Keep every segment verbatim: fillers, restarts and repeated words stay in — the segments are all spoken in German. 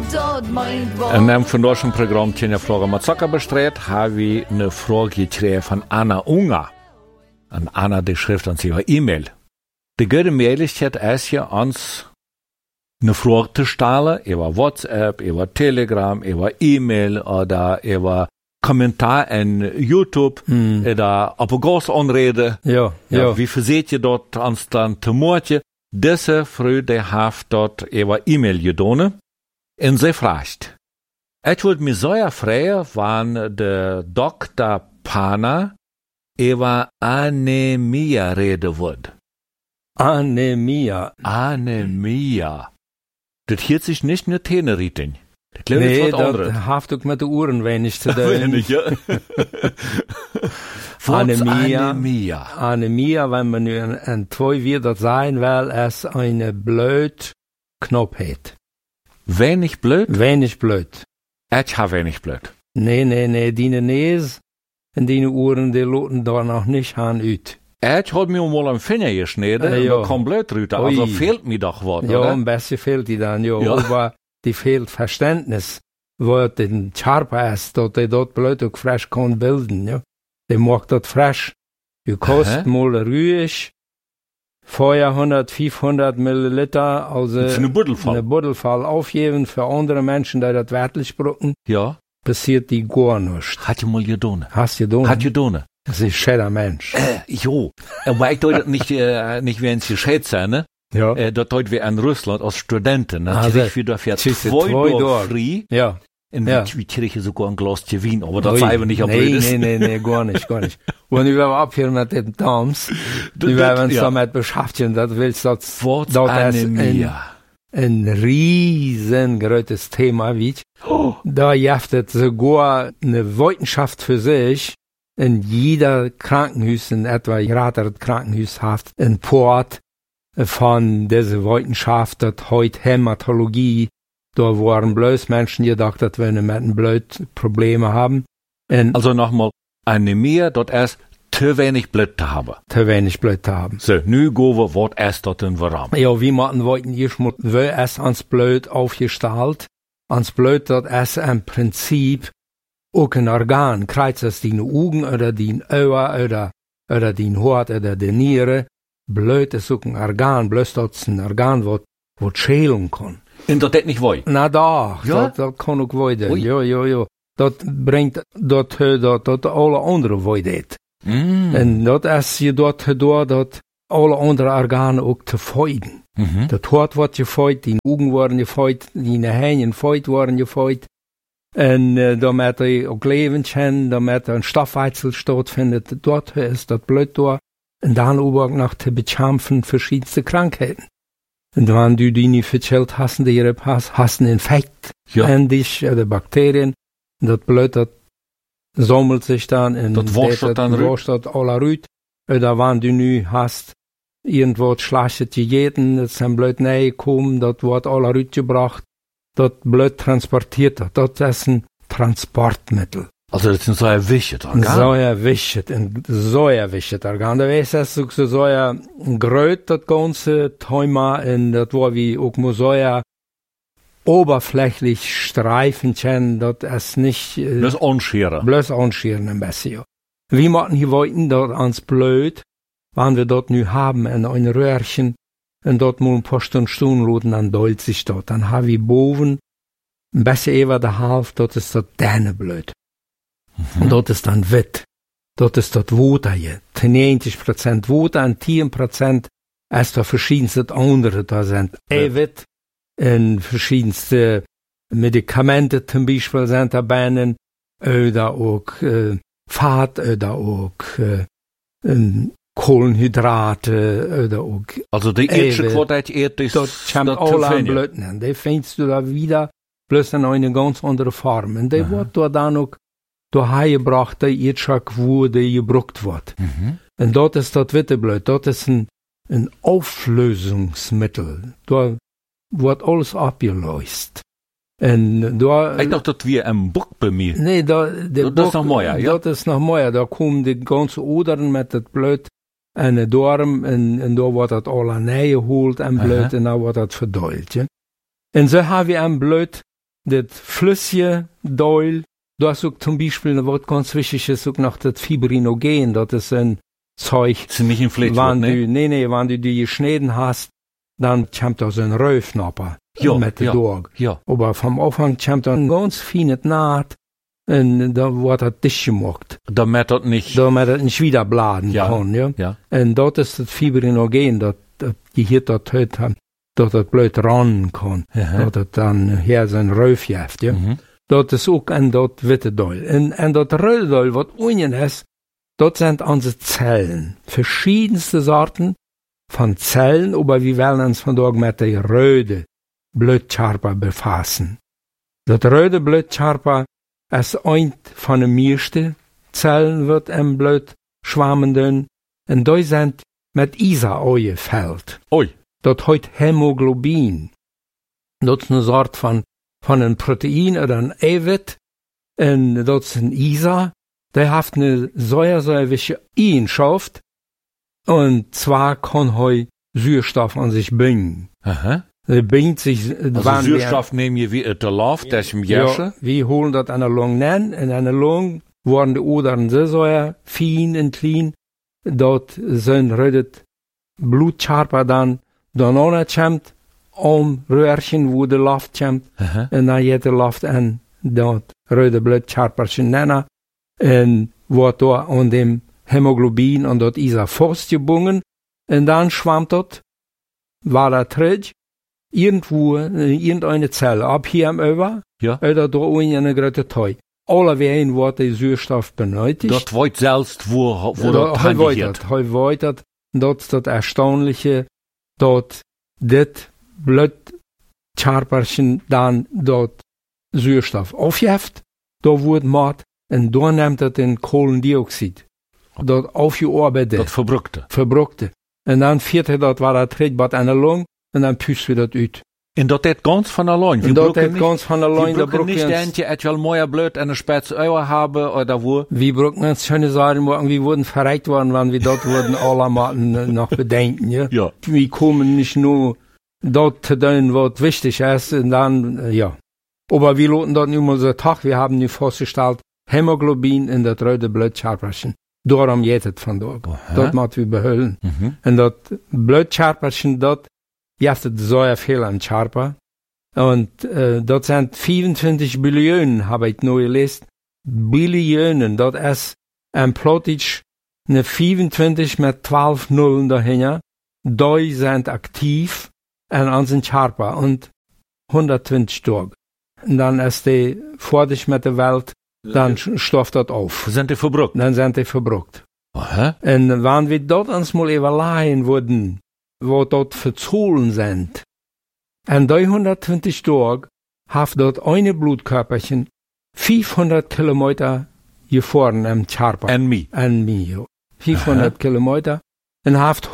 In dem von deutschen Programm Tjenja Frage mit Zucker bestreut, habe ich eine Frage gekriegt von Anna Unger. Und Anna, die schrift uns über E-Mail. Die gute Möglichkeit ist ja, uns eine Frage zu stellen, über WhatsApp, über Telegram, über E-Mail oder über Kommentar in YouTube, mm. oder auf Gas anreden. Ja, ja, ja. Wie verseht ihr dort ans dann zu morgen? Diese Frau, die hat dort über E-Mail getan. Und sie fragt, ich wollte mich sehr freuen, wenn der Doktor Pana über Anämie reden würde. Anämie. Anämie. Das hielt sich nicht nur Teneritin. Das glaube ich nee, was anderes. Das hat auch mit den Uhren wenig zu tun. Wenig, ja. Anämie. Anämie. Anämie, wenn man nun ein zwei wieder sein will, ist eine blöd Knappheit. Wenig blöd? Wenig blöd. Ich habe wenig blöd. Nee, nee, nee, die Nees und die Uhren, die loten da noch nicht an ut. Ich habe mir mal am Finger geschnitten, äh, ja. Und da kommt blöd raus. Also fehlt mir doch was, ja, oder? Ja, ein bisschen fehlt die dann, ja. ja. Aber die fehlt Verständnis, wo den Scharp ist, dass die dort blöd auch frisch kann bilden, ja. Die macht das frisch. Du kostet mal ruhig. vierhundert, fünfhundert Milliliter, also für eine Buddelfall. Eine Buddelfall aufgeben für andere Menschen, die das wertlich brauchen. Ja. Passiert die gar nicht. Hat ihr mal getan? Hast du getan? Hat getan? Das ist ein schöner Mensch. Äh, jo. Aber ich deute nicht, äh, nicht wie ein Geschätzer, ne? Ja. Äh, das deut wie in Russland als Studenten, ne? Also, ich wieder für zwei Dollar frei. Ja. Und ja. wie kriege ich sogar ein Glas Wein, aber das sei wir nicht am Nee, nee, nee, nee, gar nicht, gar nicht. Und wir werden ab hier mit den Dams, wir werden uns ja. damit beschäftigen, das willst du, das, das ist ein, ein riesengroßes Thema, wie oh. Da jaftet sogar eine Wissenschaft für sich, in jeder Krankenhaus, in etwa gerade Krankenhaus hat, ein Port von dieser Wissenschaft, das heute Hämatologie. Da waren bloß Menschen gedacht, dass wir mit einem Blut Probleme haben. Und also nochmal, Anämie, dort erst zu wenig Blut zu haben. Zu wenig Blut zu haben. So, nu gehen wir, was erst dort in Warum. Ja, wie man wollten, ich muss, wir erst ans Blut aufgestellt. Ans Blut, dort ist im Prinzip auch ein Organ. Kreuz es die Augen oder die Augen oder, oder die Haut oder die Niere. Blut ist auch ein Organ. Bloß dort ist ein Organ, was, was schälen kann. Und das nicht weh? Na doch, ja? dat, dat kan ook weh. Ja, ja, ja. Dat brengt, dat, dat, dat alle andere weh deed. Mm. En dat is je dat gedaan, dat alle andere organen ook te feiden. Mm-hmm. Dat hart wordt gefeit, die ogen worden gefeit, die handen gefeit worden gefeit. En uh, damit er ook levend zijn, damit er een stofwechsel stattfindet, dort is dat bloed door. En dan ook nog te bekämpfen verschiedenste Krankheiten. Und wenn du die nicht verchillt hast, die ihre hast, hast einen Infekt ja. an dich oder Bakterien, und das Blut, das sammelt sich dann und das wascht dann wascht das alle rüt. Oder wenn du nu hast, irgendwo schlachtet jeden, das ist ein Blut nahe gekommen, das wird alle rüt gebracht, das Blut transportiert, das ist ein Transportmittel. Also das sind so ein wichtiges Organ. So ein wichtiges, ein so ein wichtiges Organ. Da weiß es auch so ein groß, das ganze Thema, und das war wie auch mal so ein oberflächlich Streifenchen, das ist nicht... Äh, bloß anscheren. Bloß anscheren ein bisschen. Wie machen hier wollten dort ans Blut, wenn wir dort nu haben, in ein Röhrchen, und dort mal ein paar Stunden Stunden luden, dann dollt sich dort. Dann haben wir boven, ein bisschen über der Hälfte, dort ist das Däneblut. Mhm. Und dort ist dann Witt. Dort ist das Water hier. neunzig Prozent Water und zehn Prozent ist da verschiedenste andere. Da sind ja. Witt und verschiedenste Medikamente zum Beispiel sind dabei. Oder auch äh, Fett, oder auch äh, ähm, Kohlenhydrate, oder auch... Also die erste Qualität ehrt ist... Dort kommt alle an Blöden. Die findest du da wieder, bloß in eine ganz andere Form. Und die wird da dann auch daheim gebracht, der Irrschak, wo der gebraucht wird. Mhm. Und dort ist das Witteblut, dort ist ein, ein Auflösungsmittel. Da wird alles abgelöst. Und da... Ich dachte, das wäre ein Buch bei mir. Nee, da, der das ist noch mehr, ja? Das ist noch mehr. Da kommen die ganzen Odern mit das Blut in den Darm, und, und da wird das alle reingeholt, ein Blut, und dann wird das verdollt, ja. Und so haben wir ein Blut, das flüssige Deul, du hast auch zum Beispiel ein Wort ganz wichtig ist, auch noch das Fibrinogen, das ist ein Zeug. Das ist nicht ein Fleischwort, ne? ne? Nee, nee, wenn du die geschnitten hast, dann kommt da so ein Röfnapper. Ja, mit ja, der Dog. ja. Aber vom Anfang kommt da ein ganz feines Naht, und da wird das dicht gemacht. Damit das nicht. Damit das nicht wieder bladen Ja, kann, ja. ja. Und dort ist das Fibrinogen, das, das Gehirn dort hört haben, dass das blöd rannen kann. Aha. Dass das dann her sein Röfjeft, ja. Mhm. Dat is ook en dat witte Deul. En, en dat rode Deul, wat unien is, dat sind unsere Zellen. Verschiedenste Sorten von Zellen, aber wir wollen uns vandaag mit der rode Blutkörper befassen. Dat rode Blutkörper ist ein von den meisten Zellen wird im Blut schwammenden, und die sind mit Isa angefüllt. Oi. Dat heut Hämoglobin. Dat is een soort van van een proteïn oder een eiwit, en dat is een Isa, der hat eine säuresäuerliche Eigenschaft, und zwar kann hij Sauerstoff an sich binden. Aha. Er bindet sich, Also Sauerstoff nehmen wir wie der Luft, das im Järsche. ja, wir holen das an der Lunge nennen, in einer Lunge worden die Odern so sehr fein und klein, dort sind redet Blutkörper dann, dann auch kommt, om röhrchen wo de Luft kommt, Aha. en dan je de Luft en dat rode Blutkörperchen nennen, en wordt daar aan dem Hämoglobin und dort Isa festgebunden, und dann schwammt dort, war da drin, irgendwo, in irgendeine Zelle, ab hier am Über, Ja. oder da in eine große Teil. Alle wehen wird der Sauerstoff benötigt. Dort weiß selbst, wo, wo Da- das Hij weet handiert. het, hij weet het. Dat is het erstaunliche, dat dit Blutkörperchen dann dort Sauerstoff aufjeft, da wird Mord, und da nimmt het den Kohlendioxid. Dat aufgearbeitet, Das Verbrückte. verbruckte. Und dann vierte dat war dat Trittbad an der Lunge, und dann püst wir dat uit. Und das geht ganz von allein. Wir Und dat brauchen het nicht, ganz von wir allein, da brauchen nicht, brauchen dass ich etwas mehr blöd eine Spitze Eier habe oder wo. wir brauchen uns schöne Sachen machen, wir wurden verreckt worden, wenn wir dort wurden alle mal noch bedenken, ja. Ja. Wir kommen nicht nur dort zu tun, was wichtig ist, und dann, äh, ja. Aber wir loten dort nur mal so Tag, wir haben nu festgestellt, Hämoglobin in das rote Blutkörperchen. Darum geht es von dort. Aha. Dort müssen wir behüllen. Mhm. Und das Blutkörperchen dort, heeft het sehr viel an Körper. Und äh, dort sind vierundzwanzig Billionen, habe ich neu gelesen. Billionen, dort ist ein Plottig eine vierundzwanzig mit zwölf Nullen dahinter. Die sind aktiv an unseren Körper und hundertzwanzig Tage. Und dann ist die fertig mit der Welt, dann stofft das auf. Sind die verbrückt? Dann sind die verbruckt. Aha. Und wenn wir dort uns mal überlegen würden, wo dort für Zahlen sind, an dreihundertzwanzig Tagen hat dort eine Blutkörperchen fünfhundert Kilometer gefahren im Körper. And me. An mir. fünfhundert Kilometer. Und hat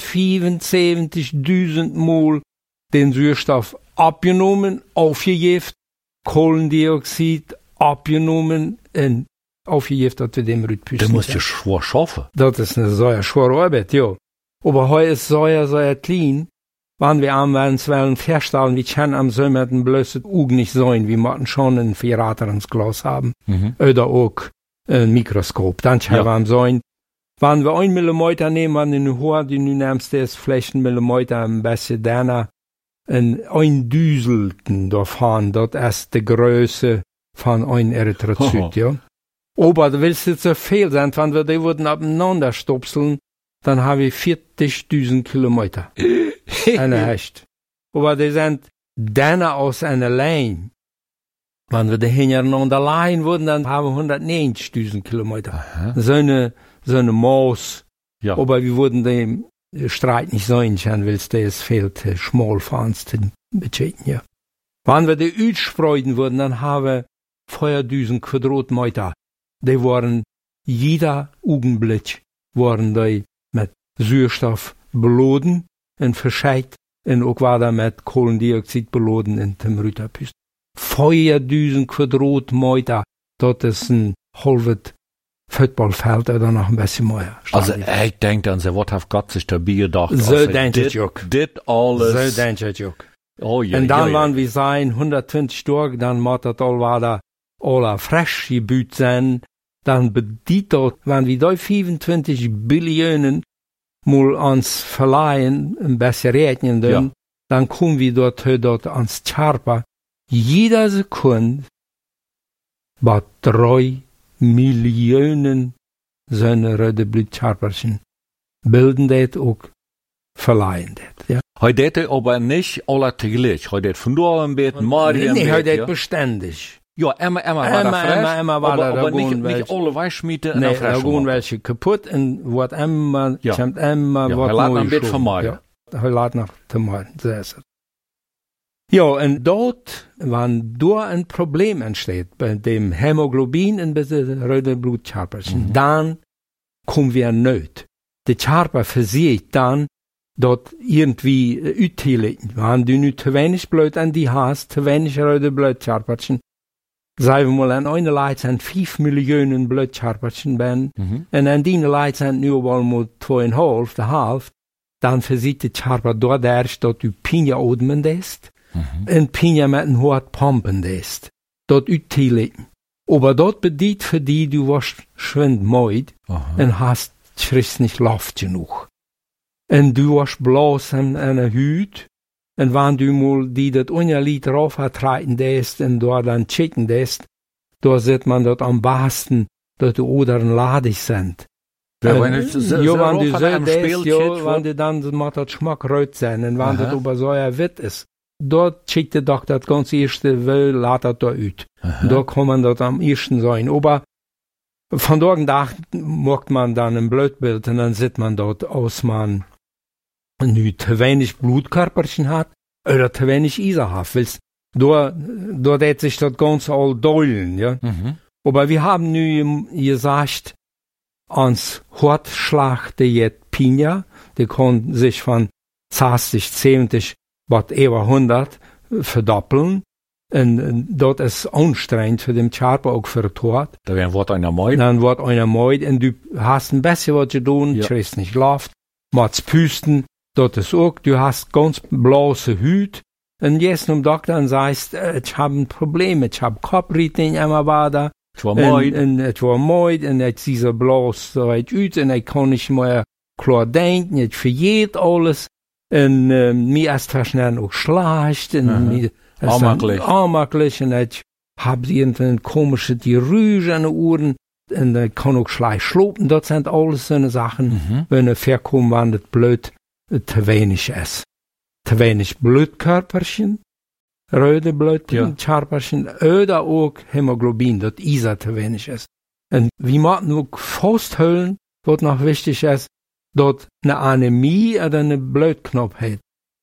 hundertvierundsiebzigtausend Mal den Sauerstoff abgenommen, aufgegeben, Kohlendioxid abgenommen und aufgegeben, dass wir dem Rhythmus. Du musst ja schwer schaffen. Das ist eine sehr schwere Arbeit, ja. Aber heute ist sehr, sehr klein. Wenn wir am uns wollen feststellen, wir können am Sommer den blößen Augen nicht sehen, wir müssen schon ein Vierrater ins Glas haben. Mhm. Oder auch ein Mikroskop. Dann können Ja. wir am sehen. Wenn wir ein Millimeter nehmen, wenn du nu hörst, du nimmst das vielleicht ein Millimeter ein bisschen deiner, ein, ein Düselten davon, das ist die Größe von ein Erythrozyt, ja. Aber du willst jetzt so viel sein, wenn wir die würden abeinander stopseln, dann habe ich vierzigtausend Kilometer. Eine Hecht. Aber die sind dann aus einer Lein. Wenn wir die hintereinander leihen würden, dann haben wir hundertneunzigtausend Kilometer. Aha. So eine, so eine Maus. Ja. Aber wir würden den Streit nicht sein, weil es das fehlt, schmal fahren zu beschädigen, ja. Wenn wir die ausspreiten würden, dann haben wir viertausend Quadratmeter. Die waren, jeder Augenblick, waren die mit Sauerstoff beladen und verscheit und auch war da mit Kohlendioxid beladen in dem Rüterpüst. viertausend Quadratmeter, das ist ein halbes Footballfeld oder noch ein bisschen mehr. Also, ich denke, an was hat Gott sich dabei gedacht? So Also, denkt dit- ich auch. Dit alles. So denke ich auch. Oh, ja, und dann ja, ja. waren wir sein hundertzwanzig Tage, dann muss das all wieder alle frisch gebüht sein, dann bedient dort, wenn wir da fünfundzwanzig Billionen mal ans verleihen, ein bisschen rechnen, Ja. dann kommen wir dort, dort ans Charpa, jeder Sekunde, bei drei Millionen seine rote Blutcharperchen bilden das auch verleihen das, ja. Heute hätte aber nicht alle teglich. Heute hätte von da ein bisschen, morgen Nee, ein nee, heute bisschen, ja. beständig. Ja, immer, immer war da Immer, frisch, immer, immer war aber, da aber da nicht, gewoon nicht welche. alle Weichschmiede in Nee, der da Flasche. gaan welche kaputt en wat immer, Ja. komt immer Ja, wat hij laat mooie een beetje schoen. vermijden. Ja, hij laat nog vermijden, zo is het. Ja, en dort, wann door een probleem entsteht, bei dem Hämoglobin en bij de rode bloedcharpers, Mhm. dann kommen wir nooit. De charper versiegt dann, dort irgendwie äh, uitteilen. Wenn du nu te wenig Blut an die hast, te wenig rode Blutcharperchen, sagen wir mal, an einer Leid sind fünf Millionen Blutcharperchen ben, Mhm. und an die Leid sind nu al mal zweieinhalb, de half, dann versiegt die Charper dort erst, dort du Pinja odmen dest, Mhm. und Pinja mit ein hoher Pumpen dest, dort uitteilen. Aber dort bedient für die, du warst schwind moid, Aha. und hast, schriss nicht Luft genug. En du was bloß an einer Hüt, en wann du mal die dat Ungerlied drauf vertreten dest, en dort dann chicken dest, da sieht man dort am besten, dass die Odern ladig sind. Ja, En, wenn es so- jo, so wenn du rauf an so einem dest, Spiel jo, steht, wenn du dann macht das Schmack rot sein, en wenn Aha. das aber so ja wit ist, dort schickt der Doktor das ganze erste will, lädt das da ut. Aha. Da kann man dort am ersten sein. Aber von dort nach macht man dann ein Blutbild und dann sieht man dort aus, man nu te wenig Blutkörperchen hat oder te wenig Iser hat. Weil's da, da wird sich das Ganze all deulen, ja. Mhm. Aber wir haben nu gesagt, ans Hortschlag de jet Pinja, der kann sich von zwanzig, zwanzig, bis über hundert verdoppeln. Und dort ist anstrengend für den Charper, auch für den Tod. Da wäre ein Wort einer Meut. Dann wird einer meid und du hast ein bisschen was getan, Ja. ja. Kriegst nicht Luft, machst Püsten, dort ist auch, du hast ganz blaue Hüt. Und jetzt zum Doktor und sagst, äh, ich habe ein Problem, ich habe Kopfritin immer weiter. Ich war Und, Meut. und ich war meid und jetzt ist er bloß so weit uit und ich kann nicht mehr klar denken, ich vergeht alles. Und äh, mir ist verschnell auch schlecht und Aha. mir ist Armaklich. armaklich und ich hab irgendeine komische die Rüge an den Ohren und ich kann auch schlecht schlupen. Das sind alles so eine Sachen, Mhm. wenn er verkommt, wenn das Blut äh, zu wenig ist. Zu wenig Blutkörperchen, rote Blutkörperchen, oder auch Hämoglobin, das Isa zu wenig ist. Und wie man nur festhalten, was noch wichtig ist, dass eine Anämie oder eine Blutknappheit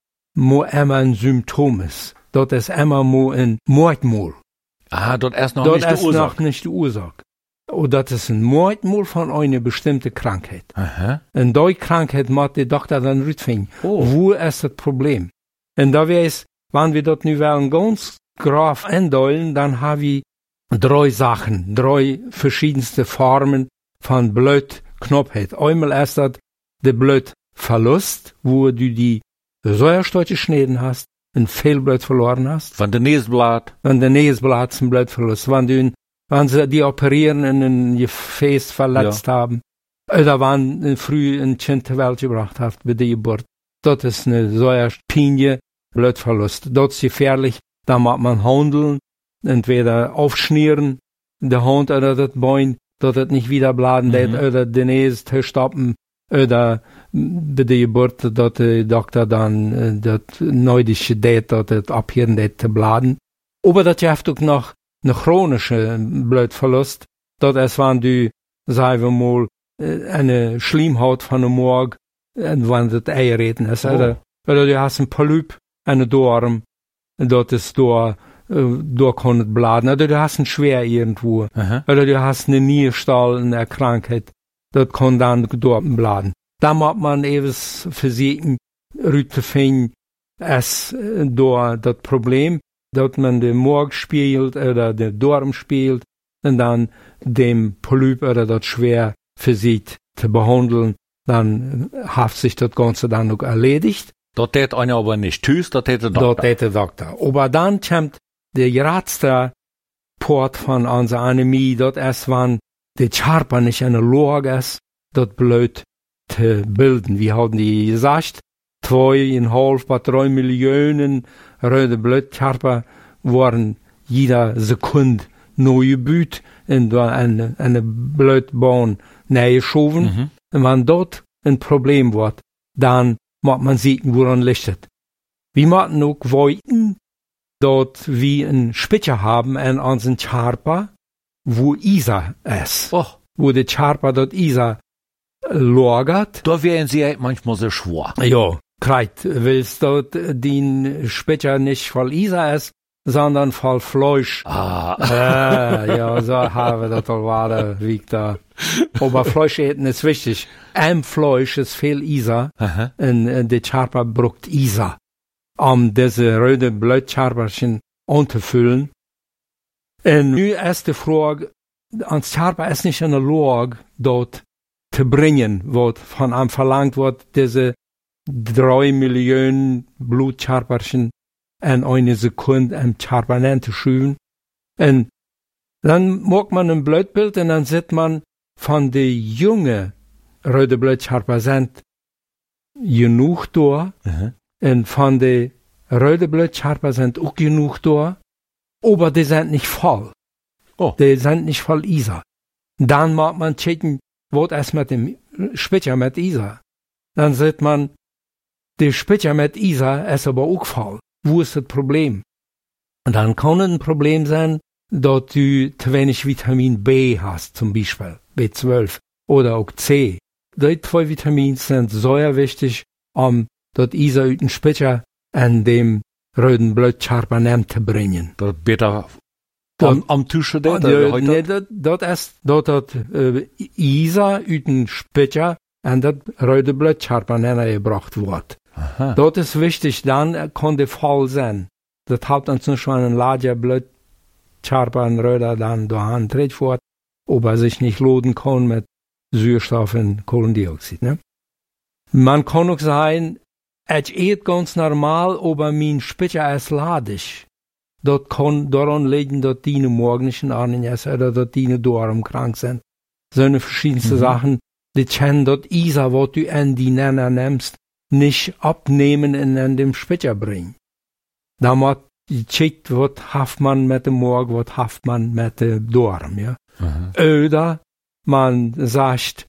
mo immer ein Symptom ist. Das ist immer mo ein Mordmol. Ah, dort erst noch Das nicht die ist Ursache. noch nicht die Ursache. Und das ist ein Mordmol von einer bestimmten Krankheit. Aha. Und die Krankheit muss der Doktor dann rausfinden. Oh. Wo ist das Problem? Und da weiß, wenn wir dort nu wollen ganz graf eindeulen, dann haben wir drei Sachen, drei verschiedenste Formen von Blutknappheit. Einmal ist das der Blutverlust, wo du die Säuerstoffe geschnitten hast, ein viel Blut verloren hast. Von der Näsblatt. Wenn der Näsblatt zum Blutverlust, wenn du, wenn sie die operieren und ein Gefäß verletzt haben, oder wenn früh ein Kind zur Welt gebracht hat bei der Geburt. Das ist eine Säuerspinie, Blutverlust. Das ist gefährlich, da muss man handeln, entweder aufschnieren, der Hund oder das Bein, dass es nicht wieder bladen Mhm. mhm. oder den Näs zu stoppen, oder bei der Geburt, dass der Doktor dann äh, das neudische det, dass das abhören det zu bladen. Aber das gibt auch noch eine chronische Blutverlust, das ist, wenn du, sagen wir mal, äh, eine Schleimhaut von dem Morg, äh, wenn das Eierreden ist, Oh. oder, oder du hast ein Polyp, eine Dorm, dort ist da, äh, da kann es bladen, oder du hast ein Schwer irgendwo, Aha. oder du hast eine Nierstall, eine Krankheit, das kann dann dort bladen. Da muss man eben versuchen, rauszufinden, ist äh, da das Problem, dass man den Morg spielt oder den Dorm spielt und dann dem Polyp oder das Schwer versucht zu behandeln, dann hat sich das Ganze dann noch erledigt. Dort tät einer aber nicht tüß, dort tät der Doktor. Dort tät der Doktor. Aber dann kommt der geratste Port von unserer Anämie, dort erst waren die Charpa nicht eine Lorges, dort blöd zu bilden. Wir haben die gesagt, zweieinhalb bis drei Millionen röde Blutcharpa waren jeder Sekunde neue Büt in eine, eine Blutbahn nähergeschoben. Mhm. Und wenn dort ein Problem wird, dann muss man sehen, woran liegt. Wir müssen auch wollten, dort wie ein Spitzer haben an unseren Charpa, wo Isa ist. Oh. Wo der Charpa dort Isa lagert. Da wären sie manchmal so schwach. Ja, kreit, willst dort den Spitzer nicht voll Isa ist, sondern voll Fleisch. Ah. Äh, ja, so haben wir das all wie da. Aber Fleisch eten ist wichtig. Ein Fleisch ist viel Isa. Aha. Und, und die Charpa braucht Isa, um diese rote Blutcharperchen anzufüllen. Und nu ist die Frage, uns Charpa ist nicht in der Lage, dort zu bringen, was von einem verlangt wird, diese drei Millionen Blutcharperchen in eine Sekunde am Charpanen zu schieben. Und dann macht man ein Blutbild und dann sieht man, von den jungen rote Blutcharper sind genug da. Mhm. Und von den roten Blutcharper sind auch genug da. Aber die sind nicht voll. Oh. Die sind nicht voll Isa. Dann mag man checken, was ist mit dem Spitzer mit Isa. Dann sieht man, der Spitzer mit Isa ist aber auch voll. Wo ist das Problem? Und dann kann es ein Problem sein, dass du zu wenig Vitamin B hast, zum Beispiel B zwölf oder auch C. Die zwei Vitamine sind sehr wichtig, um das Isa aus dem Spitzer an dem roten Blutcharpa zu bringen. Das bitte am, am Tische da? Ja, nee, das ist, das äh, Isa aus dem Spitzer an das rote Blutcharpa gebracht wird. Aha. Das ist wichtig, dann kann der voll sein. Das hat uns nur schon ein larger Blutcharpa und Röder dann da antritt fort, ob er sich nicht loden kann mit Sauerstoff und Kohlendioxid. Ne? Man kann auch sagen, es ist ganz normal, aber mein Spitzer ist ladig. Das kann daran liegen, dass die morgendlichen Arnen essen oder dass die Darm krank sind. So eine verschiedenste mhm. Sachen, die können das Isa, was du an die Nenner nimmst, nicht abnehmen und an dem Spitzer bringen. Da muss checkt, was haft man mit dem Morgen, was haft man mit dem Darm, ja. Mhm. Oder man sagt,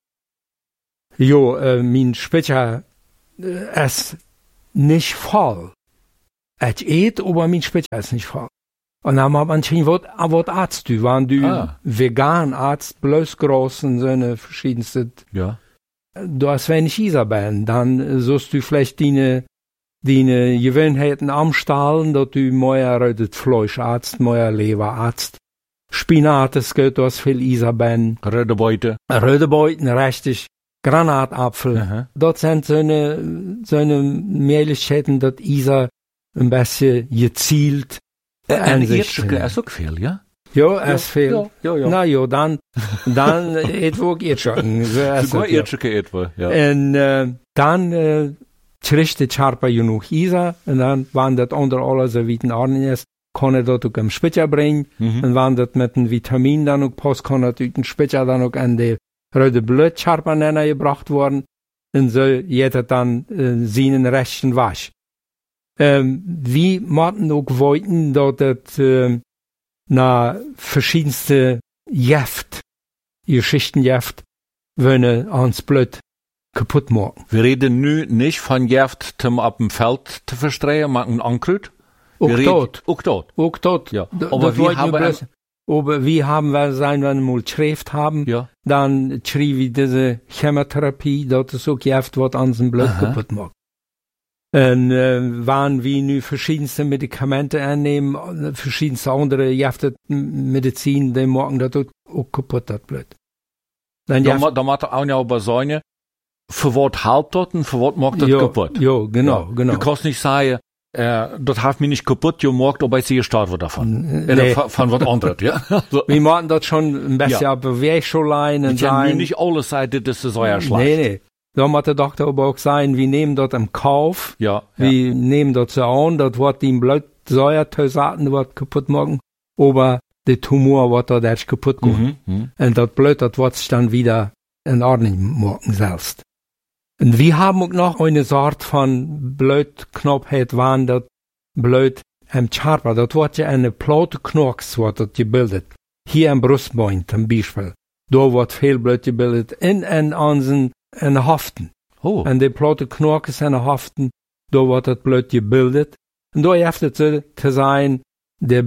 jo, äh, mein Spitzer äh, ist nicht voll. Es geht, aber mein Spitzer ist nicht voll. Und dann muss man schauen, was, was Arzt du, wenn du ah. vegan Arzt, bloß groß und so eine verschiedenste, ja. Du hast wenig Isabellen, dann sollst du vielleicht deine, deine Gewohnheiten amstahlen, dass du mehr rotes Fleischarzt, mehr Leberarzt, Spinat, es geht, du hast viel Isabellen. Rote Beute. Rote Beuten, richtig. Granatapfel. Aha. Dort sind so eine, so eine Möglichkeiten, dass Isa ein bisschen gezielt äh, an sich sich sind. Ist auch viel, ja? Ja, es ja, viel. Ja, ja, ja. Na ja, dann, dann etwa Erdschöcken. Sogar Erdschöcke etwa, ja. Und äh, dann äh, kriegt die Charpa genug Isa und dann, wenn das unter alles so wie den Arnen ist, kann er das auch am Spitzer bringen. Mhm. Und wenn das mit dem Vitamin dann auch passt, kann er den Spitzer dann auch an die rote Blutcharpa gebracht worden. Und so geht er dann äh, seinen rechten Wasch. Ähm, wir müssen auch wollten, dass das äh, na verschiedenste Jeft, Geschichtenjeft, wenn uns Blut kaputt machen. Wir reden nu nicht von Jeft, zum ab dem Feld zu verstreuen, machen Ankrut. Auch dort. Auch dort. Auch dort. Ja. D aber wir haben, bloß, aber wir haben, wir sein, wenn wir mal Schrift haben, ja. dann schrieb wir diese Chemotherapie, dort ist auch Jeft, was unseren Blut Aha. kaputt macht. Und äh, wenn wir nu verschiedenste Medikamente einnehmen, verschiedenste andere Jefte Medizin, die machen das auch kaputt, das Blut. Dann da, ma, da macht er auch nicht aber sagen, für was halt das und für was macht das jo, kaputt? Ja, genau, ja. genau. Du kannst nicht sagen, äh, das hat mich nicht kaputt gemacht, aber ich sehe gestartet wird davon. Nee. Oder von, von was anderes, ja. So. Wir machen das schon ein bisschen ja. Bewegungslein und sein. Ich kann nicht alles sagen, das ist so ja schlecht. Nee, nee. Da muss der Doktor aber auch sagen, wir nehmen dort im Kauf, ja, wir ja. nehmen dort so an, dort wird die Blutsäuretösaten wird kaputt machen, aber der Tumor wird dort erst kaputt gehen. Mhm, mhm. Und das Blut, das wird sich dann wieder in Ordnung machen selbst. Und wir haben auch noch eine Sorte von Blutknopfheit, wann das Blut am Körper, das wird ja eine Platenknox, wird das gebildet. Hier am Brustbein zum Beispiel. Da wird viel Blut gebildet in, in unseren in den Haften. Oh. Und die Platenknochen in den Haften, da wird das Blut gebildet. Und da hilft es zu sein, der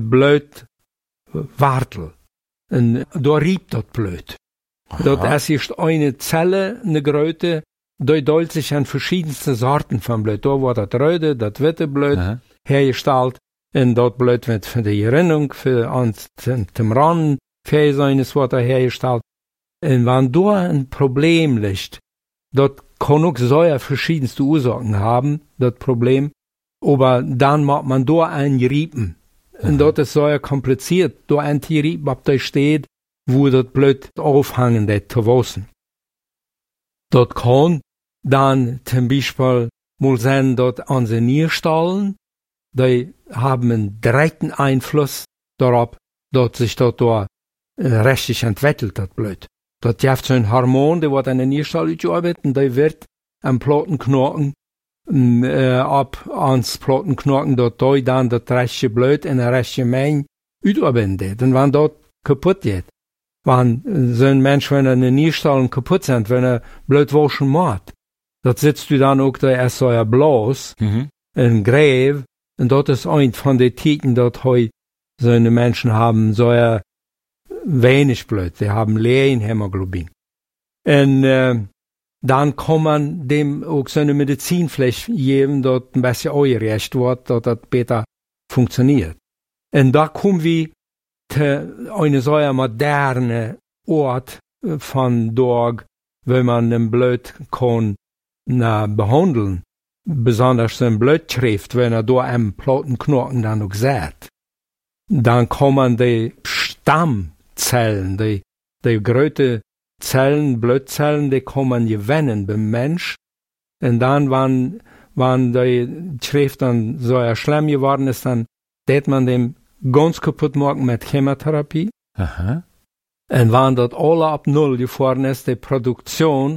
Blutwartel. Und da riebt das Blut. Das ist eine Zelle, eine Gröte, da duldet sich an verschiedenste Sorten von Blut. Da wird das rote, das witte Blut Aha. hergestellt. Und das Blut wird für die Gerinnung, für uns zum Rannen, für seines wird hergestellt. Und wenn da ein Problem liegt, das kann auch so verschiedenste Ursachen haben, das Problem, aber dann macht man da ein Riepen. Und das ist so kompliziert, da ein Riepen, ob da steht, wo das Blut aufhängen wird zu waschen. Das kann dann zum Beispiel mal sein, dass unsere Nierstallen, die haben einen direkten Einfluss darauf, dass sich das da äh, richtig entwickelt, das Blut. Das gibt so ein Hormon, der wird an der Nierstalle gearbeitet und der wird am Plattenknochen, äh, ab ans Plattenknochen, dort da dann das rechte Blut in der rechten Menge utarbeitet. Und wenn das kaputt geht, wenn so ein Mensch, wenn er eine Nierstalle kaputt sind, wenn er Blut waschen macht, das sitzt du dann auch da erst so ein Blas, mhm. in Gräb, und das ist ein von den Tieten, dort heu so eine Menschen haben, so ein wenig Blut, die haben leeren Hämoglobin. Und äh, dann kann man dem auch so eine Medizin vielleicht geben, dort ein bisschen angerecht wird, dass das besser funktioniert. Und da kommen wir zu einer so moderne Ort von dort, wenn man den Blut kann na, behandeln, besonders den Blutschrift, wenn er da am Plattenknochen dann auch sieht. Dann kann man die Stammzellen, die, die große Zellen, Blutzellen, die kann man gewinnen beim Mensch. Und dann, wenn, wenn die Schrift dann so schlimm geworden ist, dann tät man dem ganz kaputt machen mit Chemotherapie. Aha. Und wenn das alle ab Null gefahren ist, die Produktion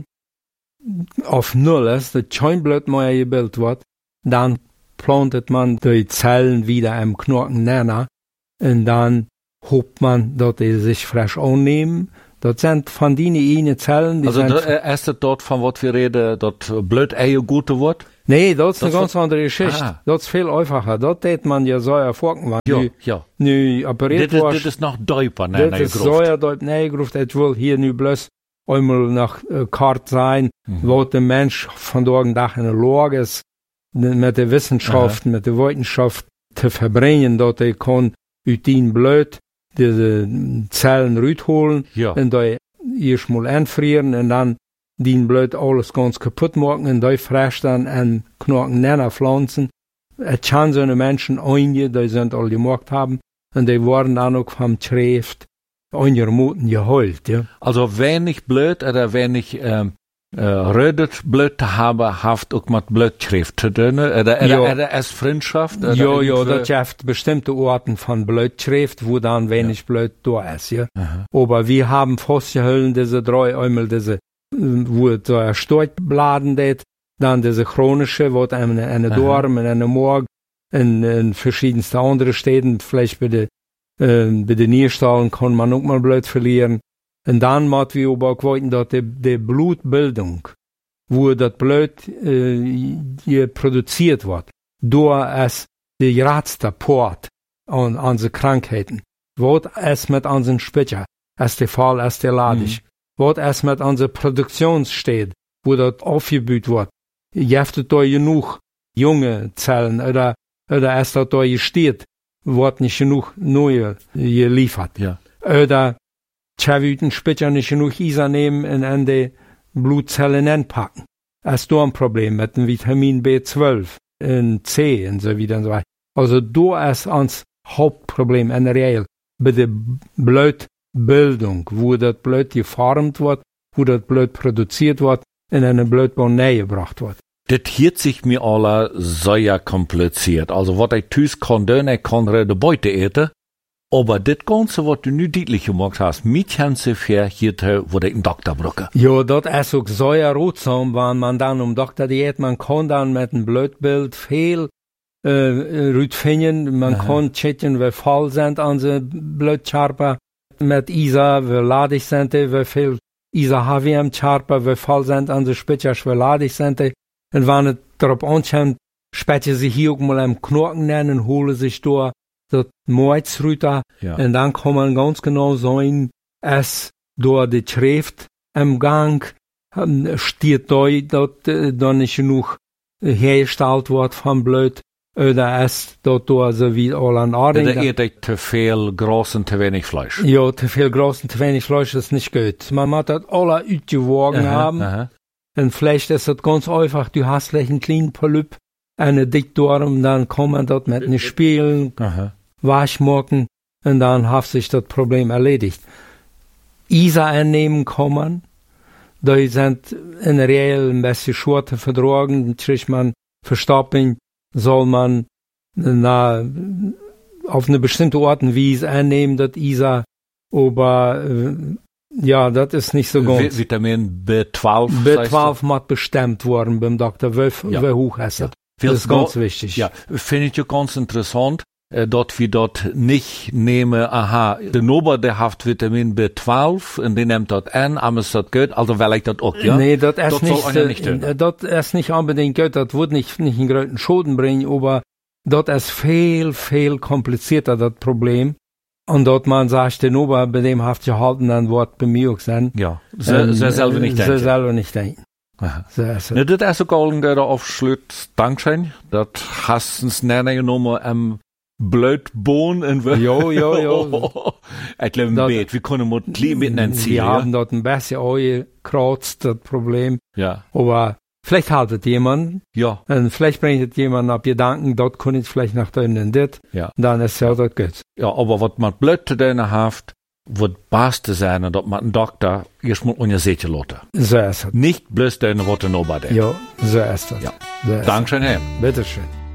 auf Null ist, das Scheinblut mehr gebildet wird, dann plantet man die Zellen wieder am Knochen näher und dann hofft man, dass die sich frisch annehmen. Das sind von denen eine Zellen, die also sind... Also, äh, ist das dort, von was wir reden, dort Blut eher gute wird? Nee, das ist das eine ganz andere Geschichte. Ah. Das ist viel einfacher. Das tät man ja so erfolgen, wenn ja, du ja. nu operiert wirst. Das ist noch Däuper, ne? Das ist so ja Däuper, ne, Gruft. Das will hier nu bloß einmal nach äh, Kart sein, mhm. wo der Mensch von morgen Tag in der Lage ist, mit der Wissenschaft, Aha. mit der Wissenschaft zu verbringen, dass er kann ut den Blut diese Zellen rausholen ja. und da erst mal einfrieren und dann den Blut alles ganz kaputt machen und da frisch dann an Knochen näher pflanzen. Es kann so eine Menschen einige, die sind alle gemacht haben und die wurden dann auch vom Schrift einigermaßen geholt. Ja. Also wenn ich Blut oder wenn ich ähm, äh, rödet Blut habe, haft auch mit Blutschrift zu tun, oder, oder, ja. oder als Freundschaft? Oder ja, ja, das gibt bestimmte Orten von Blutschrift, wo dann wenig ja. Blut da ist. Ja. Aber wir haben festgehalten, diese drei einmal diese, wo so ein Storchbladen det, dann diese chronische, wo eine, eine Dorm, eine Morg, in, in verschiedensten anderen Städten, vielleicht bei den äh, bei den Nierstallen kann man auch mal Blut verlieren. Und dann muss wir aber auch wissen, dass die, die Blutbildung, wo das Blut äh, produziert wird, durch es die geratste Port an unsere Krankheiten, wird es mit unseren Spitzer, als der Fall, als der Ladisch, mhm. wird es mit unserer Produktionsstätte, wo das aufgebaut wird, gibt es da genug junge Zellen, oder, oder es da steht, wird nicht genug neue geliefert. Ja. Oder Chavüten Spitzer nicht genug Isa nehmen und an die Blutzellen anpacken. Das ist da ein Problem mit dem Vitamin B zwölf und C und so wieder und so weiter. Also da ist uns Hauptproblem in der Regel bei der Blutbildung, wo das Blut geformt wird, wo das Blut produziert wird, in eine Blutbahn näher gebracht wird. Das hielt sich mir alle sehr kompliziert. Also, was ich tüß kann, dann, ich kann de Beute eten. Aber das Ganze, was du nu deutlich gemacht hast, mit Hanse für hier, wo ich einen Doktor brauche. Ja, das ist auch sehr rotsam, wenn man dann um Doktor diät, man kann dann mit einem Blutbild viel, äh, rütfinden, man Aha. kann checken, wie voll sind unsere Blutcharper mit Isa, wie ladig sind die, wie viel Isa haben wir im Charper, wie voll sind unsere Spitzer, wie ladig sind die. Und wenn es darauf ankommt, später sich hier auch mal am Knochen nennen, holen sich da das Moizrüter, ja. Und dann kann man ganz genau sehen, es durch die Schrift im Gang steht da, dass da nicht genug hergestellt wird vom Blut, oder es dort so wie all an Orden. Oder eat zu viel Gras und zu wenig Fleisch. Ja, zu viel Gras und zu wenig Fleisch ist nicht gut. Man muss das alle ausgewogen haben. Aha. Und vielleicht ist das ganz einfach, du hast vielleicht einen kleinen Polyp, eine Dickdarm, dann kann man dort mit einem Spielen, waschmachen, und dann hat sich das Problem erledigt. Isa einnehmen kann man, da sind in der Regel ein bisschen Schurte vertragen, kriegt man Verstoppung, soll man na, auf eine bestimmte Art und Weise einnehmen, das Isa, aber ja, das ist nicht so ganz. Vitamin B zwölf. B zwölf muss bestimmt worden beim Doktor, wie, ja. wie hoch ist das? Ja. Das ist ganz wichtig. Ja, finde ich ja ganz interessant, äh, dort wie dort nicht nehme, aha, der Nober, der hat Vitamin B zwölf, und den nimmt dort an, aber ist das gut, also will ich das auch, ja? Nee, das ist nicht, ja nicht äh, das ist nicht unbedingt gut, das wird nicht, nicht einen großen Schaden bringen, aber das ist viel, viel komplizierter, das Problem. Und dort man sagt, den Ober, bei dem haft gehalten, dann wird bei mir auch sein. Ja, sie ähm, selber nicht denken. Sie selber nicht denken. So ist ne, das ist auch ein guter Aufschluss. Dankeschön. Das hast du uns nennen genommen am Blutbohnen in Jo, jo, jo. Ich glaube, ein Bett. Wir können mal ein klein bisschen entziehen. Wir haben dort ein bisschen angekratzt, das Problem. Ja. Aber vielleicht haltet jemand. Ja. Und vielleicht bringt jemand ab Gedanken, dort kann ich vielleicht nach drinnen und das. Ja. Dann ist ja das gut. Ja, aber was man Blut drinnen hat, wird beste sein, dass man einen Doktor erstmal untersuchen lässt. So ist es. Nicht bloß den, was er noch bei Ja, so ist es. Ja. So Dankeschön, Herr. Bitteschön.